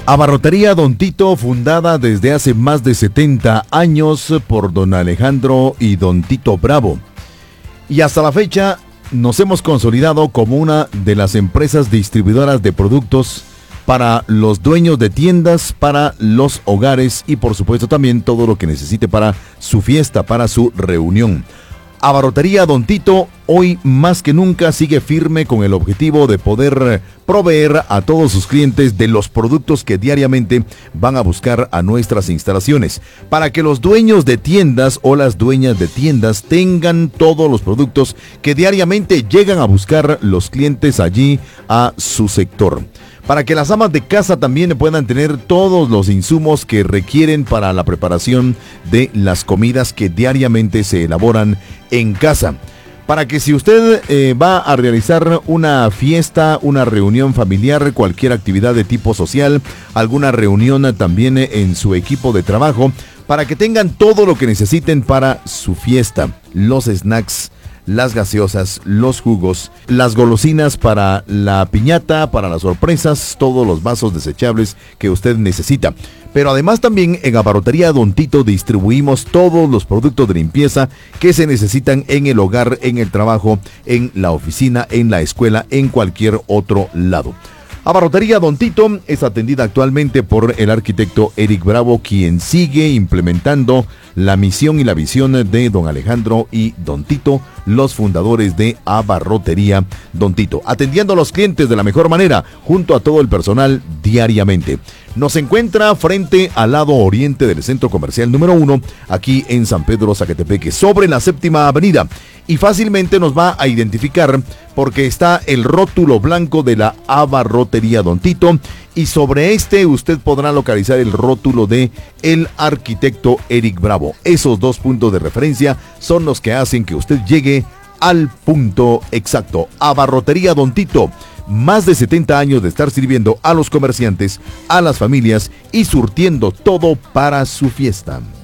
Abarrotería Don Tito, fundada desde hace más de 70 años por don Alejandro y don Tito Bravo. Y hasta la fecha nos hemos consolidado como una de las empresas distribuidoras de productos para los dueños de tiendas, para los hogares y por supuesto también todo lo que necesite para su fiesta, para su reunión. Abarrotería Don Tito hoy más que nunca sigue firme con el objetivo de poder proveer a todos sus clientes de los productos que diariamente van a buscar a nuestras instalaciones, para que los dueños de tiendas o las dueñas de tiendas tengan todos los productos que diariamente llegan a buscar los clientes allí a su sector. Para que las amas de casa también puedan tener todos los insumos que requieren para la preparación de las comidas que diariamente se elaboran en casa. Para que si usted va a realizar una fiesta, una reunión familiar, cualquier actividad de tipo social, alguna reunión también en su equipo de trabajo, para que tengan todo lo que necesiten para su fiesta, los snacks, las gaseosas, los jugos, las golosinas para la piñata, para las sorpresas, todos los vasos desechables que usted necesita. Pero además también en Abarrotería Don Tito distribuimos todos los productos de limpieza que se necesitan en el hogar, en el trabajo, en la oficina, en la escuela, en cualquier otro lado. Abarrotería Don Tito es atendida actualmente por el arquitecto Eric Bravo, quien sigue implementando la misión y la visión de don Alejandro y don Tito, los fundadores de Abarrotería Don Tito, atendiendo a los clientes de la mejor manera, junto a todo el personal diariamente. Nos encuentra frente al lado oriente del centro comercial número 1, aquí en San Pedro Zacatepeque, sobre la 7ª avenida. Y fácilmente nos va a identificar porque está el rótulo blanco de la Abarrotería Don Tito y sobre este usted podrá localizar el rótulo de el arquitecto Eric Bravo. Esos dos puntos de referencia son los que hacen que usted llegue al punto exacto. Abarrotería Don Tito, más de 70 años de estar sirviendo a los comerciantes, a las familias y surtiendo todo para su fiesta.